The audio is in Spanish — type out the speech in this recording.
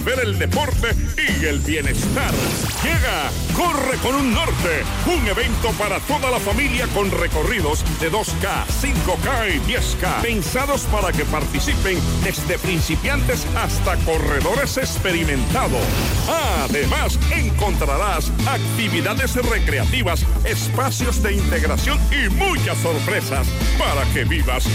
ver el deporte y el bienestar. Llega Corre con un Norte, un evento para toda la familia con recorridos de 2K, 5K y 10K, pensados para que participen desde principiantes hasta corredores experimentados. Además, encontrarás actividades recreativas, espacios de integración y muchas sorpresas para que vivas